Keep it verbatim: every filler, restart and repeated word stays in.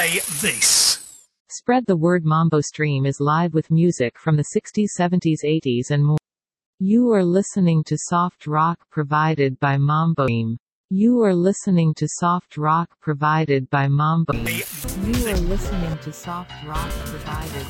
play this. Spread the word. Mambo Stream is live with music from the sixties, seventies, eighties and more. You are listening to soft rock provided by Mambo Stream. You are listening to soft rock provided by Mambo. You are listening to soft rock provided